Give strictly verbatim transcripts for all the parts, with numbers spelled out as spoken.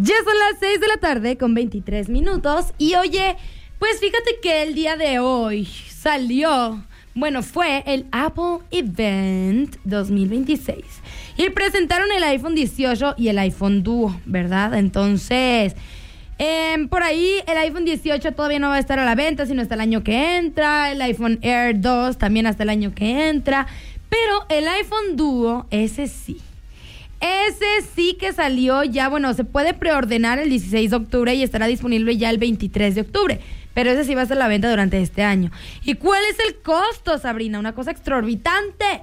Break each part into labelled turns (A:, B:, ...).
A: Ya son las seis de la tarde con veintitrés minutos. Y oye, pues fíjate que el día de hoy salió, bueno, fue el Apple Event dos mil veintiséis. Y presentaron el iPhone dieciocho y el iPhone Duo, ¿verdad? Entonces, eh, por ahí el iPhone dieciocho todavía no va a estar a la venta, sino hasta el año que entra. El iPhone Air dos también hasta el año que entra. Pero el iPhone Duo, ese sí. Ese sí que salió ya, bueno, se puede preordenar el dieciséis de octubre y estará disponible ya el veintitrés de octubre. Pero ese sí va a estar a la venta durante este año. ¿Y cuál es el costo, Sabrina? Una cosa exorbitante.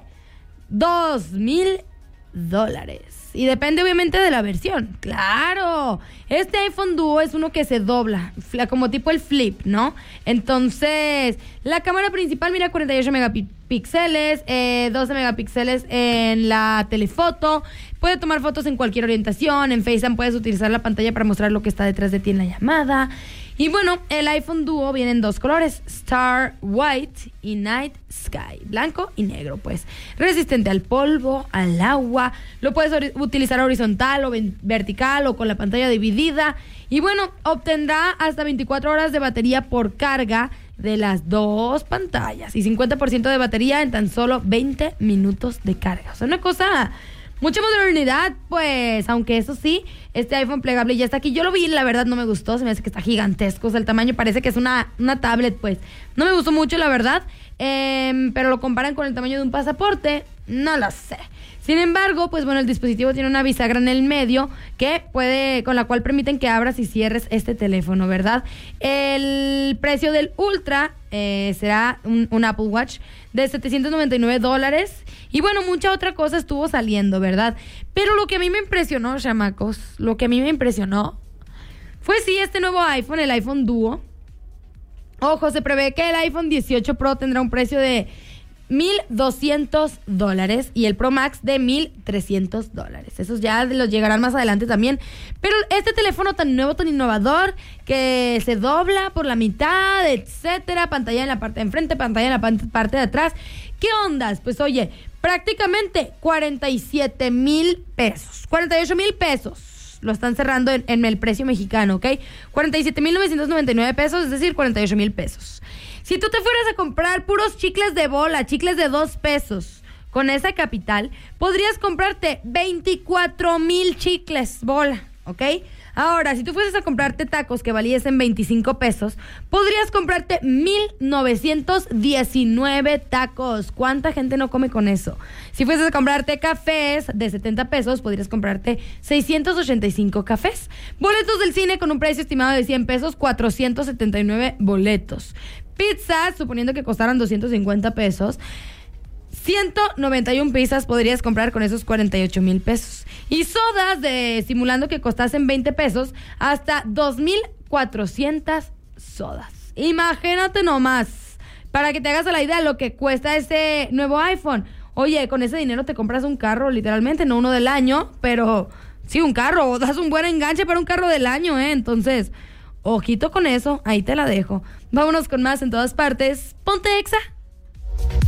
A: Dos mil dólares. Y depende obviamente de la versión. ¡Claro! Este iPhone Duo es uno que se dobla, como tipo el Flip, ¿no? Entonces, la cámara principal mira cuarenta y ocho megapíxeles, eh, doce megapíxeles en la telefoto. Puede tomar fotos en cualquier orientación. En FaceTime puedes utilizar la pantalla para mostrar lo que está detrás de ti en la llamada. Y bueno, el iPhone Duo viene en dos colores, Star White y Night Sky, blanco y negro, pues. Resistente al polvo, al agua, lo puedes or- utilizar horizontal o ven- vertical o con la pantalla dividida. Y bueno, obtendrá hasta veinticuatro horas de batería por carga de las dos pantallas y cincuenta por ciento de batería en tan solo veinte minutos de carga. O sea, una cosa... mucha modernidad, pues, aunque eso sí, este iPhone plegable ya está aquí. Yo lo vi, la verdad no me gustó, se me hace que está gigantesco, o sea, el tamaño parece que es una, una tablet, pues. No me gustó mucho, la verdad, eh, pero lo comparan con el tamaño de un pasaporte, no lo sé. Sin embargo, pues bueno, el dispositivo tiene una bisagra en el medio que puede, con la cual permiten que abras y cierres este teléfono, ¿verdad? El precio del Ultra eh, será un, un Apple Watch de setecientos noventa y nueve dólares. Y bueno, mucha otra cosa estuvo saliendo, ¿verdad? Pero lo que a mí me impresionó, chamacos, lo que a mí me impresionó fue sí este nuevo iPhone, el iPhone Duo. Ojo, se prevé que el iPhone dieciocho Pro tendrá un precio de mil doscientos dólares y el Pro Max de mil trescientos dólares. Esos ya los llegarán más adelante también. Pero este teléfono tan nuevo, tan innovador, que se dobla por la mitad, etcétera, pantalla en la parte de enfrente, pantalla en la parte de atrás. ¿Qué ondas? Pues oye, prácticamente cuarenta y siete mil pesos, cuarenta y ocho mil pesos. Lo están cerrando en, en el precio mexicano, ¿ok? cuarenta y siete mil novecientos noventa y nueve pesos, es decir, cuarenta y ocho mil pesos. Si tú te fueras a comprar puros chicles de bola, chicles de dos pesos, con esa capital, podrías comprarte veinticuatro mil chicles bola, ¿ok? Ahora, si tú fueses a comprarte tacos que valiesen veinticinco pesos, podrías comprarte mil novecientos diecinueve tacos. ¿Cuánta gente no come con eso? Si fueses a comprarte cafés de setenta pesos, podrías comprarte seiscientos ochenta y cinco cafés. Boletos del cine con un precio estimado de cien pesos, cuatrocientos setenta y nueve boletos. Pizzas, suponiendo que costaran doscientos cincuenta pesos, ciento noventa y una pizzas podrías comprar con esos cuarenta y ocho mil pesos. Y sodas, de simulando que costasen veinte pesos, hasta dos mil cuatrocientas sodas. Imagínate nomás, para que te hagas la idea de lo que cuesta ese nuevo iPhone. Oye, con ese dinero te compras un carro, literalmente, no uno del año, pero sí un carro, o das un buen enganche para un carro del año, ¿eh? Entonces, ojito con eso, ahí te la dejo. Vámonos con más en todas partes. Ponte Exa.